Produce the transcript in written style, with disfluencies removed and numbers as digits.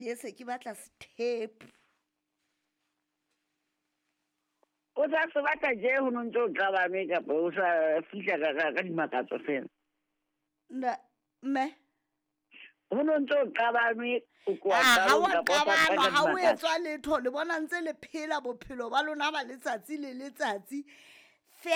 Yes ke batla step. O sa se batla je ho no ntse o qabame ka o sa fihla ka dimakatso fela. Na me Ho no ntse o qabame o kwa ha wa qalong ka potsa ka qabana ha o dimakatso. etswa letho le bona ntse le phela bophelo ba lona ba letsatsi le letsatsi